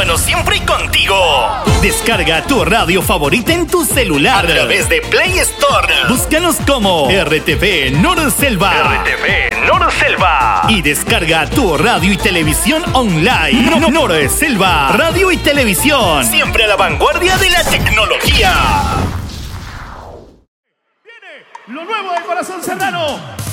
bueno siempre contigo. Descarga tu radio favorita en tu celular a través de Play Store. Búscanos como RTV Norselva. RTV Norselva. Y descarga tu radio y televisión online. Norselva. Radio y televisión. Siempre a la vanguardia de la tecnología. Viene lo nuevo de Corazón Serrano.